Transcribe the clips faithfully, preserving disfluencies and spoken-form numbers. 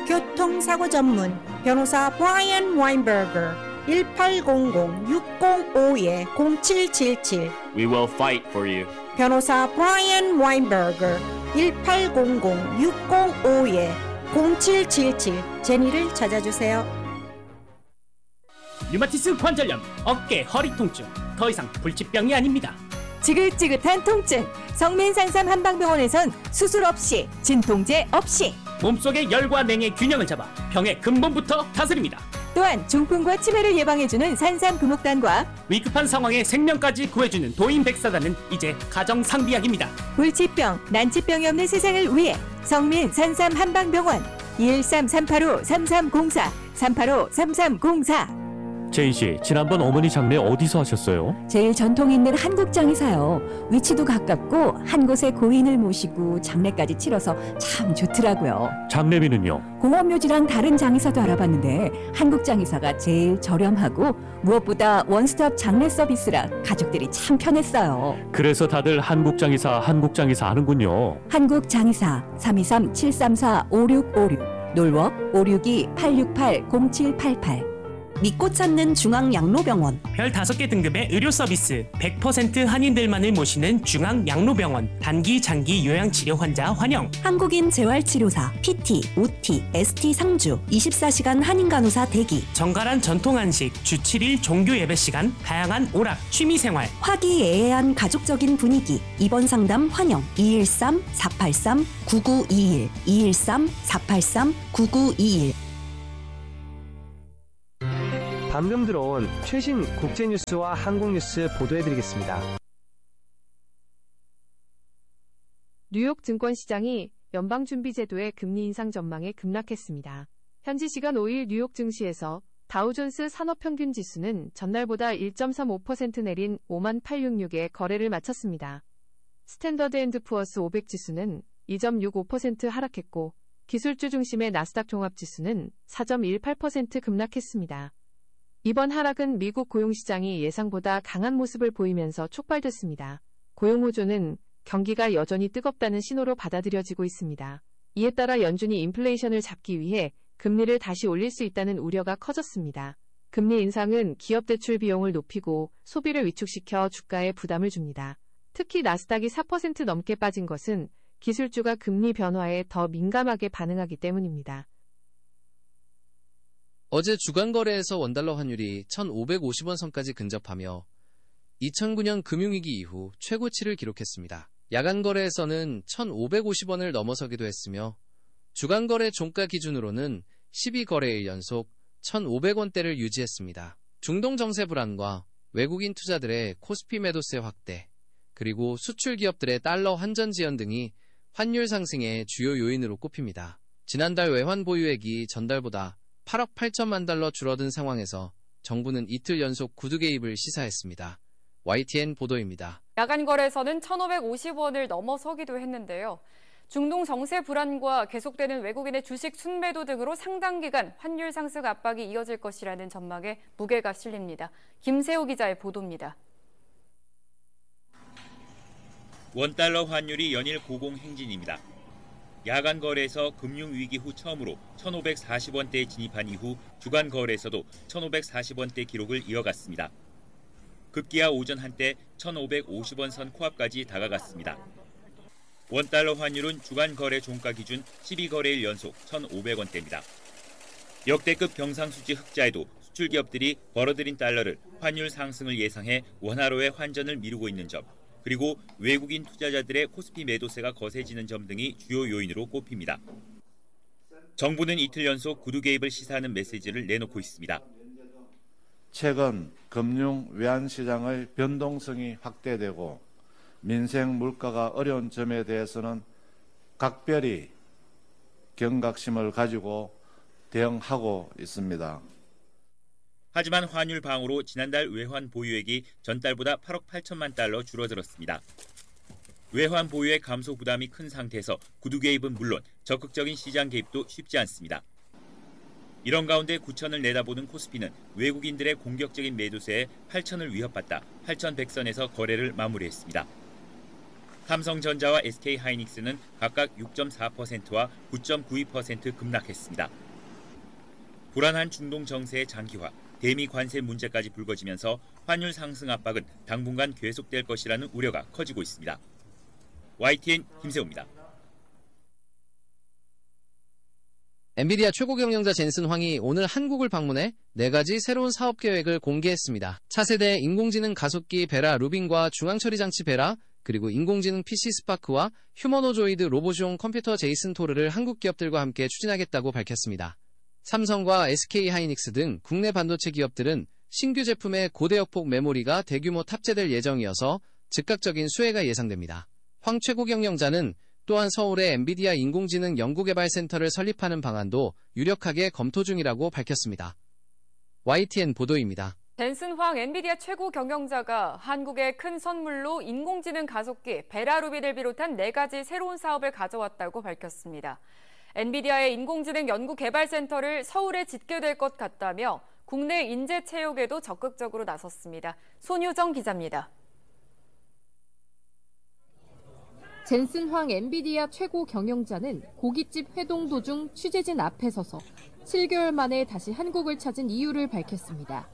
교통사고 전문 변호사 브라이언 와인버거 일팔공공 육공오 공칠칠칠 We will fight for you. 변호사 브라이언 와인버거 일팔공공 육공오 공칠칠칠 제니를 찾아주세요. 류마티스 관절염, 어깨, 허리 통증, 더 이상 불치병이 아닙니다. 지긋지긋한 통증, 성민산삼 한방병원에선 수술 없이, 진통제 없이 몸속의 열과 냉의 균형을 잡아 병의 근본부터 다스립니다. 또한 중풍과 치매를 예방해주는 산삼 금옥단과 위급한 상황에 생명까지 구해주는 도인백사단은 이제 가정상비약입니다. 불치병, 난치병이 없는 세상을 위해 성민 산삼 한방병원 이일삼 삼팔오 삼삼공사 삼팔오 삼삼공사. 제인씨, 지난번 어머니 장례 어디서 하셨어요? 제일 전통 있는 한국장이사요. 위치도 가깝고 한 곳에 고인을 모시고 장례까지 치러서 참 좋더라고요. 장례비는요? 공원묘지랑 다른 장의사도 알아봤는데 한국장의사가 제일 저렴하고 무엇보다 원스톱 장례 서비스라 가족들이 참 편했어요. 그래서 다들 한국장의사 한국장의사 하는군요. 한국장의사 삼이삼 칠삼사 오육오육 놀워 오육이 팔육팔 공칠팔팔. 믿고 찾는 중앙양로병원. 별 다섯 개 등급의 의료 서비스, 백 퍼센트 한인들만을 모시는 중앙양로병원. 단기, 장기 요양치료 환자 환영. 한국인 재활치료사, 피티, 오티, 에스티 상주, 이십사 시간 한인간호사 대기. 정갈한 전통 한식, 주 칠 일 종교 예배 시간, 다양한 오락, 취미생활. 화기애애한 가족적인 분위기. 입원 상담 환영. 이일삼 사팔삼 구구이일 이일삼 사팔삼 구구이일. 방금 들어온 최신 국제뉴스와 한국뉴스 보도해드리겠습니다. 뉴욕 증권시장이 연방준비제도의 금리 인상 전망에 급락했습니다. 현지 시간 오 일 뉴욕 증시에서 다우존스 산업평균지수는 전날보다 일 점 삼오 퍼센트 내린 오만 팔백육십육에 거래를 마쳤습니다. 스탠더드 앤드 푸어스 오백 지수는 이 점 육오 퍼센트 하락했고 기술주 중심의 나스닥 종합지수는 사 점 일팔 퍼센트 급락했습니다. 이번 하락은 미국 고용시장이 예상보다 강한 모습을 보이면서 촉발됐습니다. 고용호조는 경기가 여전히 뜨겁다는 신호로 받아들여지고 있습니다. 이에 따라 연준이 인플레이션을 잡기 위해 금리를 다시 올릴 수 있다는 우려가 커졌습니다. 금리 인상은 기업 대출 비용을 높이고 소비를 위축시켜 주가에 부담을 줍니다. 특히 나스닥이 사 퍼센트 넘게 빠진 것은 기술주가 금리 변화에 더 민감하게 반응하기 때문입니다. 어제 주간 거래에서 원달러 환율이 천오백오십 원 선까지 근접하며 이천구 년 금융위기 이후 최고치를 기록했습니다. 야간 거래에서는 천오백오십 원을 넘어서기도 했으며 주간 거래 종가 기준으로는 십이 거래일 연속 천오백 원대를 유지했습니다. 중동 정세 불안과 외국인 투자들의 코스피 매도세 확대, 그리고 수출 기업들의 달러 환전 지연 등이 환율 상승의 주요 요인으로 꼽힙니다. 지난달 외환 보유액이 전달보다 팔억 팔천만 달러 줄어든 상황에서 정부는 이틀 연속 구두 개입을 시사했습니다. 와이티엔 보도입니다. 야간 거래에서는 천오백오십 원을 넘어서기도 했는데요. 중동 정세 불안과 계속되는 외국인의 주식 순매도 등으로 상당 기간 환율 상승 압박이 이어질 것이라는 전망에 무게가 실립니다. 김세호 기자의 보도입니다. 원달러 환율이 연일 고공 행진입니다. 야간 거래에서 금융위기 후 처음으로 천오백사십 원대에 진입한 이후 주간 거래에서도 천오백사십 원대 기록을 이어갔습니다. 급기야 오전 한때 천오백오십 원 선 코앞까지 다가갔습니다. 원달러 환율은 주간 거래 종가 기준 십이 거래일 연속 천오백 원대입니다. 역대급 경상수지 흑자에도 수출 기업들이 벌어들인 달러를 환율 상승을 예상해 원화로의 환전을 미루고 있는 점, 그리고 외국인 투자자들의 코스피 매도세가 거세지는 점 등이 주요 요인으로 꼽힙니다. 정부는 이틀 연속 구두 개입을 시사하는 메시지를 내놓고 있습니다. 최근 금융 외환 시장의 변동성이 확대되고 민생 물가가 어려운 점에 대해서는 각별히 경각심을 가지고 대응하고 있습니다. 하지만 환율 방으로 지난달 외환 보유액이 전달보다 팔억 팔천만 달러 줄어들었습니다. 외환 보유액 감소 부담이 큰 상태에서 구두 개입은 물론 적극적인 시장 개입도 쉽지 않습니다. 이런 가운데 구천을 내다보는 코스피는 외국인들의 공격적인 매도세에 팔천을 위협받다 팔천백 선에서 거래를 마무리했습니다. 삼성전자와 에스케이하이닉스는 각각 육 점 사 퍼센트와 구 점 구이 퍼센트 급락했습니다. 불안한 중동 정세의 장기화, 대미 관세 문제까지 불거지면서 환율 상승 압박은 당분간 계속될 것이라는 우려가 커지고 있습니다. 와이티엔 김세호입니다. 엔비디아 최고 경영자 젠슨 황이 오늘 한국을 방문해 네 가지 새로운 사업 계획을 공개했습니다. 차세대 인공지능 가속기 베라 루빈과 중앙처리장치 베라, 그리고 인공지능 피씨 스파크와 휴머노조이드 로봇용 컴퓨터 제이슨 토르를 한국 기업들과 함께 추진하겠다고 밝혔습니다. 삼성과 에스케이하이닉스 등 국내 반도체 기업들은 신규 제품의 고대역폭 메모리가 대규모 탑재될 예정이어서 즉각적인 수혜가 예상됩니다. 황 최고 경영자는 또한 서울에 엔비디아 인공지능 연구개발센터를 설립하는 방안도 유력하게 검토 중이라고 밝혔습니다. 와이티엔 보도입니다. 젠슨 황 엔비디아 최고 경영자가 한국의 큰 선물로 인공지능 가속기 베라루빈을 비롯한 네 가지 새로운 사업을 가져왔다고 밝혔습니다. 엔비디아의 인공지능 연구개발센터를 서울에 짓게 될 것 같다며 국내 인재 채용에도 적극적으로 나섰습니다. 손유정 기자입니다. 젠슨 황 엔비디아 최고 경영자는 고깃집 회동 도중 취재진 앞에 서서 칠 개월 만에 다시 한국을 찾은 이유를 밝혔습니다.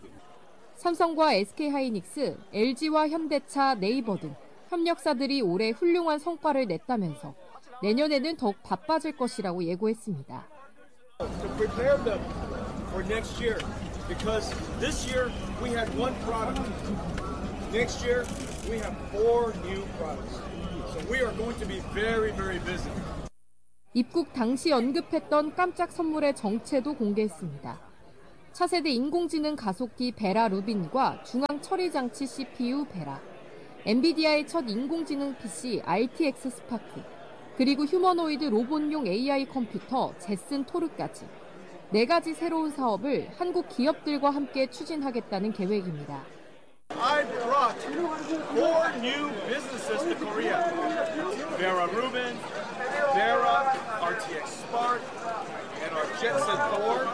삼성과 에스케이하이닉스, 엘지와 현대차, 네이버 등 협력사들이 올해 훌륭한 성과를 냈다면서 내년에는 더욱 바빠질 것이라고 예고했습니다. To prepare them for next year, because this year we had one product. Next year we have four new products. So we are going to be very, very busy. 입국 당시 언급했던 깜짝 선물의 정체도 공개했습니다. 차세대 인공지능 가속기 베라 루빈과 중앙 처리 장치 씨피유 베라, 엔비디아의 첫 인공지능 피씨 알티엑스 스파크, 그리고 휴머노이드 로봇용 에이아이 컴퓨터 제슨 토르까지 네 가지 새로운 사업을 한국 기업들과 함께 추진하겠다는 계획입니다. I brought four new businesses to Korea. Vera Rubin, Vera, 알티엑스 Spark, and our Jetson Thor.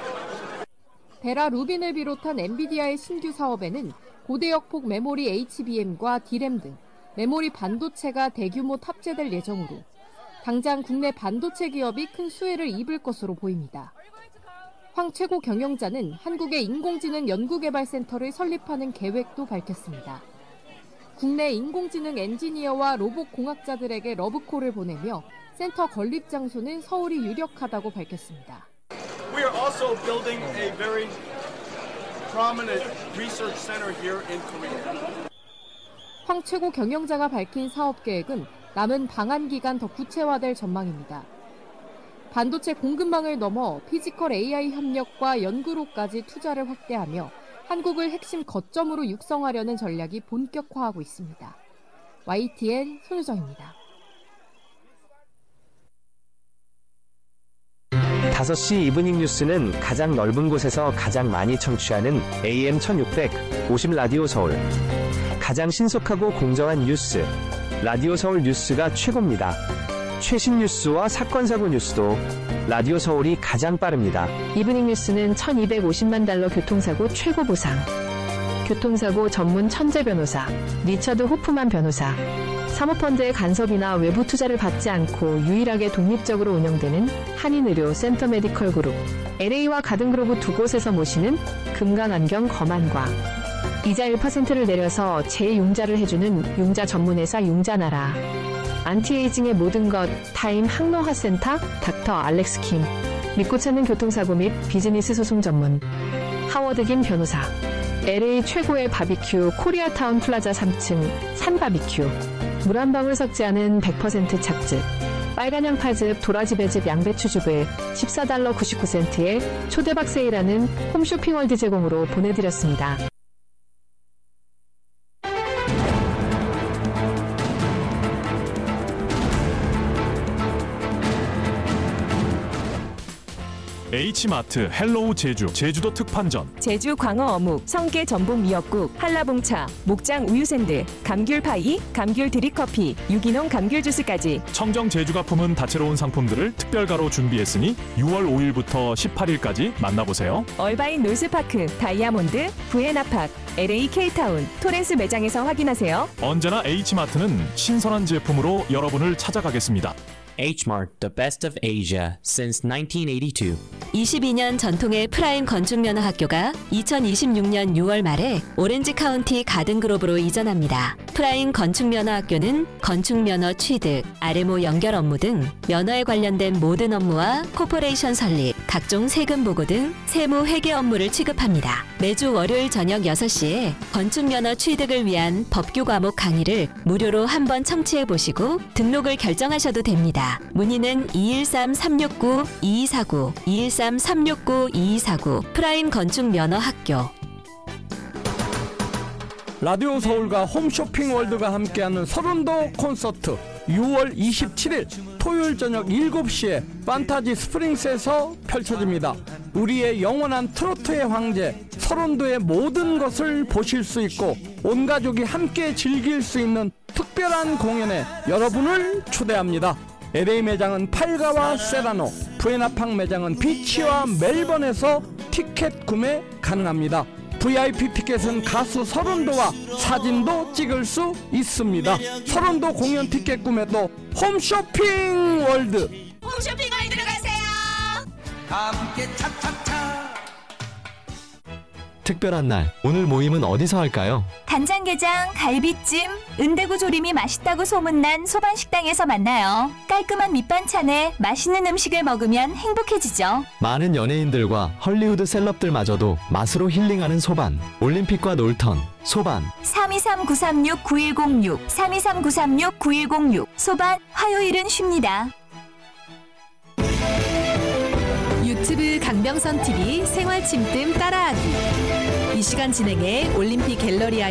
베라 루빈을 비롯한 엔비디아의 신규 사업에는 고대역폭 메모리 에이치비엠과 디램 등 메모리 반도체가 대규모 탑재될 예정으로 당장 국내 반도체 기업이 큰 수혜를 입을 것으로 보입니다. 황 최고 경영자는 한국의 인공지능 연구개발센터를 설립하는 계획도 밝혔습니다. 국내 인공지능 엔지니어와 로봇 공학자들에게 러브콜을 보내며 센터 건립 장소는 서울이 유력하다고 밝혔습니다. We are also building a very prominent research center here in Korea. 황 최고 경영자가 밝힌 사업 계획은 남은 방한 기간 더 구체화될 전망입니다. 반도체 공급망을 넘어 피지컬 에이아이 협력과 연구로까지 투자를 확대하며 한국을 핵심 거점으로 육성하려는 전략이 본격화하고 있습니다. 와이티엔 손유정입니다. 다섯 시 이브닝 뉴스는 가장 넓은 곳에서 가장 많이 청취하는 에이엠 천육백오십 라디오 서울. 가장 신속하고 공정한 뉴스. 라디오 서울 뉴스가 최고입니다. 최신 뉴스와 사건 사고 뉴스도 라디오 서울이 가장 빠릅니다. 이브닝 뉴스는 천이백오십만 달러 교통사고 최고 보상. 교통사고 전문 천재 변호사 리처드 호프만 변호사. 사모펀드의 간섭이나 외부 투자를 받지 않고 유일하게 독립적으로 운영되는 한인의료 센터 메디컬 그룹, 엘에이와 가든그로브 두 곳에서 모시는 금강안경 검안과 이자 일 퍼센트를 내려서 재융자를 해주는 융자 전문회사 융자나라, 안티에이징의 모든 것 타임 항노화센터 닥터 알렉스 킴, 믿고 찾는 교통사고 및 비즈니스 소송 전문 하워드 김 변호사, 엘에이 최고의 바비큐 코리아타운 플라자 삼 층 산바비큐, 물 한 방울 섞지 않은 백 퍼센트 착즙, 빨간 양파즙 도라지 배즙 양배추즙을 십사 달러 구십구 센트에 초대박 세일하는 홈쇼핑월드 제공으로 보내드렸습니다. H마트 헬로우 제주 제주도 특판전, 제주 광어 어묵, 성게 전복 미역국, 한라봉차, 목장 우유 샌드, 감귤 파이, 감귤 드립커피, 유기농 감귤 주스까지 청정 제주가 품은 다채로운 상품들을 특별가로 준비했으니 유월 오일부터 십팔일까지 만나보세요. 얼바인 놀스파크, 다이아몬드, 부에나팍, 엘에이 K타운, 토렌스 매장에서 확인하세요. 언제나 H마트는 신선한 제품으로 여러분을 찾아가겠습니다. H-Mart, the best of Asia since nineteen eighty-two. 이십이 년 전통의 프라임 건축면허학교가 이천이십육 년 유월 말에 오렌지 카운티 가든그로브로 이전합니다. 프라임 건축면허학교는 건축면허 취득, 알엠오 연결 업무 등 면허에 관련된 모든 업무와 코퍼레이션 설립, 각종 세금 보고 등 세무 회계 업무를 취급합니다. 매주 월요일 저녁 여섯 시에 건축면허 취득을 위한 법규 과목 강의를 무료로 한번 청취해 보시고 등록을 결정하셔도 됩니다. 문의는 이일삼 삼육구 이이사구, 이일삼 삼육구 이이사구 프라임 건축면허학교. 라디오 서울과 홈쇼핑 월드가 함께하는 서른도 콘서트 유월 이십칠일 토요일 저녁 일곱 시에 판타지 스프링스에서 펼쳐집니다. 우리의 영원한 트로트의 황제 서른도의 모든 것을 보실 수 있고 온 가족이 함께 즐길 수 있는 특별한 공연에 여러분을 초대합니다. 엘에이 매장은 팔가와 세라노, 부에나팍 매장은 비치와 멜번에서 티켓 구매 가능합니다. 브이아이피 티켓은 가수 서른도와 사진도 찍을 수 있습니다. 서른도 공연 티켓 구매도 홈쇼핑 월드. 홈쇼핑 월드로 가세요. 함께 차차차. 특별한 날, 오늘 모임은 어디서 할까요? 간장게장, 갈비찜, 은대구 조림이 맛있다고 소문난 소반식당에서 만나요. 깔끔한 밑반찬에 맛있는 음식을 먹으면 행복해지죠. 많은 연예인들과 헐리우드 셀럽들마저도 맛으로 힐링하는 소반. 올림픽과 놀턴, 소반. 삼이삼 구삼육 구일공육, 삼이삼 구삼육 구일공육. 소반, 화요일은 쉽니다. 유튜브 강병선 티비 생활 침뜸 따라하기. 이 시간 진행해 올림픽 갤러리 아이